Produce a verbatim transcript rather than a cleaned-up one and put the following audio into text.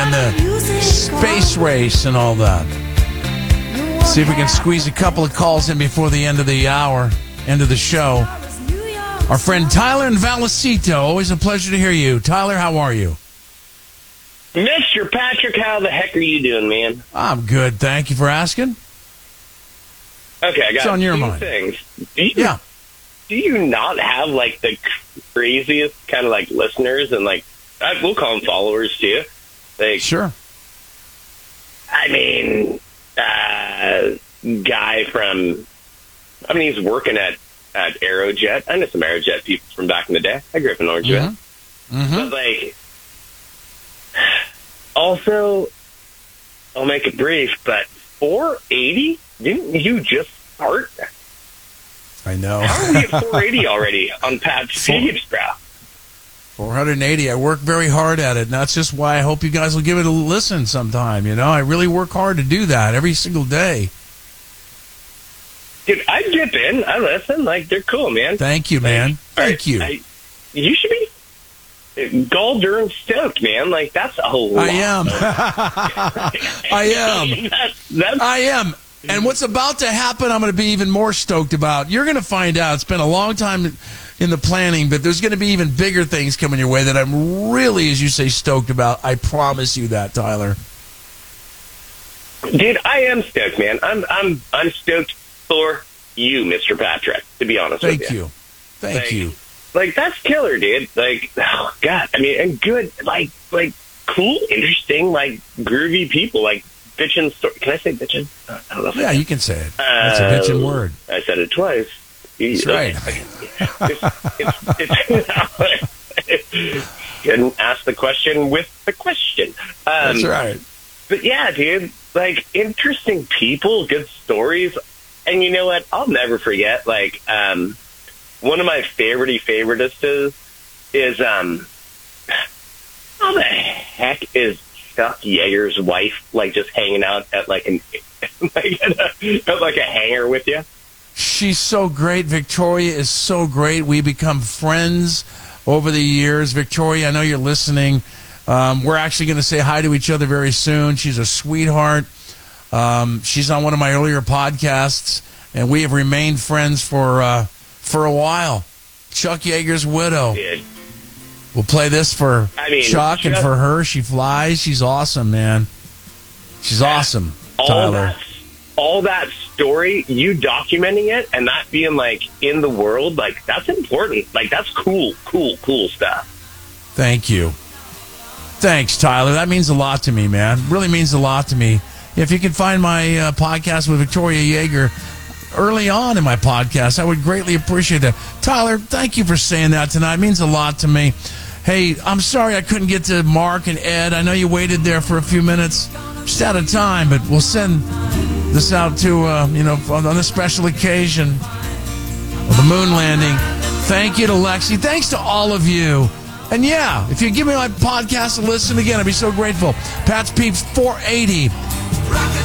and the space race and all that. See if we can squeeze a couple of calls in before the end of the hour, end of the show. Our friend Tyler in Vallecito. Always a pleasure to hear you. Tyler, how are you? Mister Patrick, how the heck are you doing, man? I'm good. Thank you for asking. Okay, I got What's on your two mind? things. Do you, Yeah. Do you not have, like, the craziest kind of, like, listeners and, like, I, we'll call them followers, too? Like, Sure. I mean, uh, guy from, I mean, he's working at, at Aerojet. I know some Aerojet people from back in the day. I grew up in Orangeville. Mm-hmm. Mm-hmm. But, like, also, I'll make it brief, but four eighty? Didn't you just start? I know. How are we at four eighty already on Pat's Peeps, bro? four eighty. I work very hard at it, and that's just why I hope you guys will give it a listen sometime. You know, I really work hard to do that every single day. Dude, I dip in. I listen. Like, they're cool, man. Thank you, man. Like, Thank you. I, you should be gall darn stoked, man. Like, that's a whole lot. I am. I am. that's, that's, I am. And what's about to happen, I'm going to be even more stoked about. You're going to find out. It's been a long time in the planning, but there's going to be even bigger things coming your way that I'm really, as you say, stoked about. I promise you that, Tyler. Dude, I am stoked, man. I'm I'm I'm stoked for you, Mister Patrick, to be honest Thank with you. you. Thank like, you. Like, that's killer, dude. Like, oh, God. I mean, and good, like, like cool, interesting, like, groovy people. Like, bitchin' story. Can I say bitchin'? I don't know if Yeah, I you can say it. That's a bitchin' Uh, word. I said it twice. That's right. It's, it's, it's, couldn't ask the question with the question. Um, That's right. But yeah, dude, like, interesting people, good stories. And you know what? I'll never forget, like, um, one of my favorite-y favorites is, is, um, how the heck is Chuck Yeager's wife, like, just hanging out at, like, an, like, at, a, at, like, a hangar with you? She's so great. Victoria is so great. We become friends over the years. Victoria, I know you're listening. Um, we're actually going to say hi to each other very soon. She's a sweetheart. Um, she's on one of my earlier podcasts, and we have remained friends for uh, for a while. Chuck Yeager's widow. Dude. We'll play this for I mean, Chuck and Chuck- for her. She flies. She's awesome, man. She's awesome, all Tyler. That, all that story, you documenting it and that being, like, in the world, like, that's important. Like, that's cool, cool, cool stuff. Thank you. Thanks, Tyler. That means a lot to me, man. Really means a lot to me. If you can find my uh, podcast with Victoria Yeager early on in my podcast, I would greatly appreciate that. Tyler, thank you for saying that tonight. It means a lot to me. Hey, I'm sorry I couldn't get to Mark and Ed. I know you waited there for a few minutes. Just out of time, but we'll send this out to, uh, you know, on a special occasion of the moon landing. Thank you to Lexi. Thanks to all of you. And yeah, if you give me my podcast to listen again, I'd be so grateful. Pat's Peeps four eighty.